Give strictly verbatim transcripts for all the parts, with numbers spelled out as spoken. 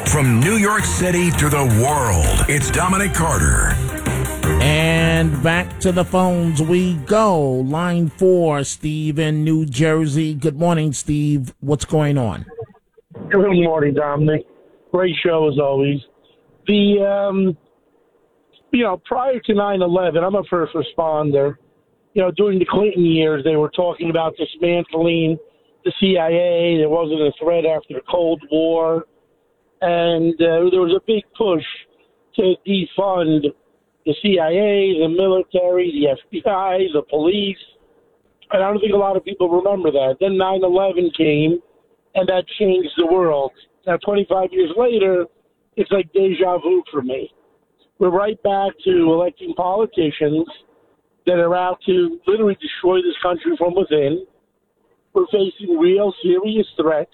From New York City to the world, it's Dominic Carter. And back to the phones we go. Line four, Steve in New Jersey. Good morning, Steve. What's going on? Good morning, Dominic. Great show as always. The, um, you know, prior to nine eleven, I'm a first responder. You know, during the Clinton years, they were talking about dismantling the C I A. There wasn't a threat after the Cold War. And uh, there was a big push to defund the C I A, the military, the F B I, the police. And I don't think a lot of people remember that. Then nine eleven came, and that changed the world. Now, twenty-five years later, it's like deja vu for me. We're right back to electing politicians that are out to literally destroy this country from within. We're facing real serious threats.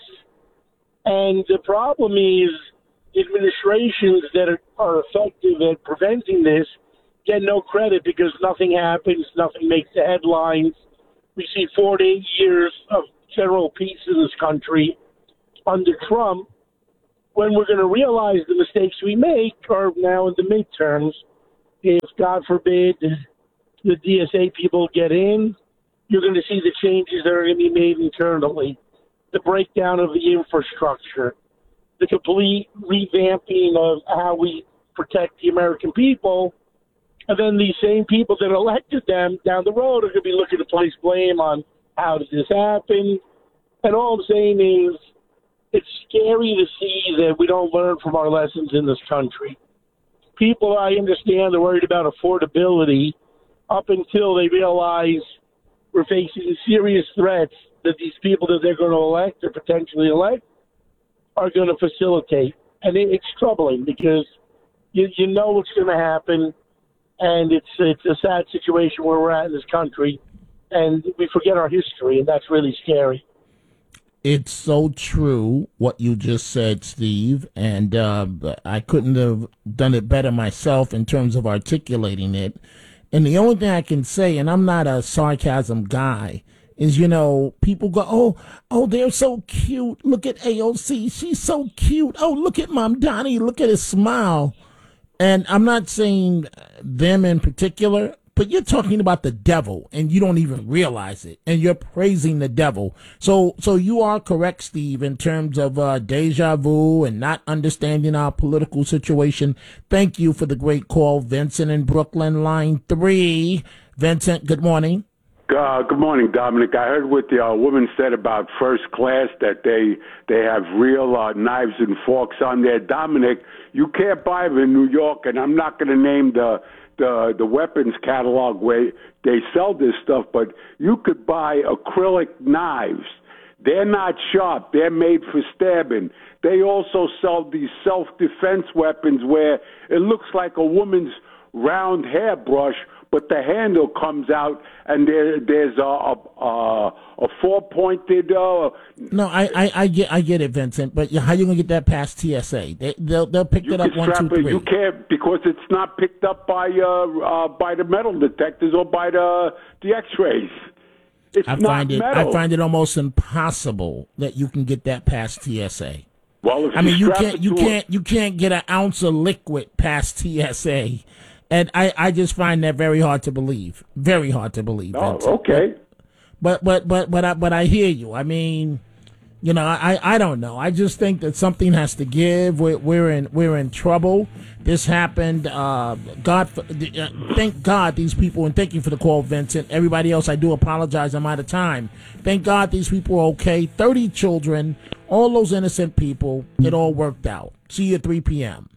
And the problem is administrations that are, are effective at preventing this get no credit because nothing happens, nothing makes the headlines. We see forty years of general peace in this country under Trump, when we're going to realize the mistakes we make are now in the midterms. If, God forbid, the D S A people get in, you're going to see the changes that are going to be made internally. The breakdown of the infrastructure, the complete revamping of how we protect the American people, and then these same people that elected them down the road are going to be looking to place blame on how did this happen. And all I'm saying is it's scary to see that we don't learn from our lessons in this country. People, I understand, are worried about affordability up until they realize we're facing serious threats that these people that they're going to elect or potentially elect are going to facilitate. And it, it's troubling because you, you know what's going to happen, and it's it's a sad situation where we're at in this country, and we forget our history, and that's really scary. It's so true what you just said, Steve, and uh, I couldn't have done it better myself in terms of articulating it. And the only thing I can say, and I'm not a sarcasm guy, is, you know, people go, oh, oh, they're so cute. Look at A O C. She's so cute. Oh, look at Mom Donnie. Look at his smile. And I'm not saying them in particular, but you're talking about the devil and you don't even realize it. And you're praising the devil. So so you are correct, Steve, in terms of uh, deja vu and not understanding our political situation. Thank you for the great call, Vincent in Brooklyn, line three. Vincent, good morning. Uh, good morning, Dominic. I heard what the uh, woman said about first class, that they they have real uh, knives and forks on there. Dominic, you can't buy them in New York, and I'm not going to name the, the the weapons catalog where they sell this stuff, but you could buy acrylic knives. They're not sharp. They're made for stabbing. They also sell these self-defense weapons where it looks like a woman's round hairbrush, but the handle comes out, and there, there's a a, a, a four-pointed. Uh, no, I, I, I get I get it, Vincent. But how you gonna get that past T S A? They they'll they'll pick it up one, two, three. You can't, because it's not picked up by uh, uh by the metal detectors or by the the X-rays. It's I not find it metal. I find it almost impossible that you can get that past T S A. Well, if I mean, you strap can't it you to can't you can't get an ounce of liquid past T S A. And I, I just find that very hard to believe. Very hard to believe. Oh, Vincent. okay. But but but but I but I hear you. I mean, you know, I, I don't know. I just think that something has to give. We're we're in we're in trouble. This happened. Uh, God, uh, thank God these people, and thank you for the call, Vincent. Everybody else, I do apologize. I'm out of time. Thank God these people are okay. Thirty children, all those innocent people. It all worked out. See you at three p.m.